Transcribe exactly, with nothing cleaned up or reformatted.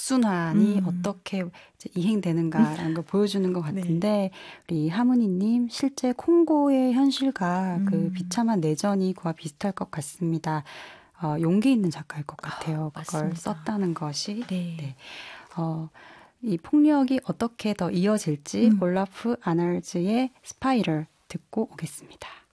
악순환이 음. 어떻게 이제 이행되는가라는 걸 보여주는 것 같은데 네. 우리 하문희님 실제 콩고의 현실과 음. 그 비참한 내전이 그와 비슷할 것 같습니다. 어, 용기 있는 작가일 것 같아요. 아, 그걸 맞습니다. 썼다는 것이. 네. 네. 어, 이 폭력이 어떻게 더 이어질지 음. 올라프 아날즈의 스파이럴 듣고 오겠습니다.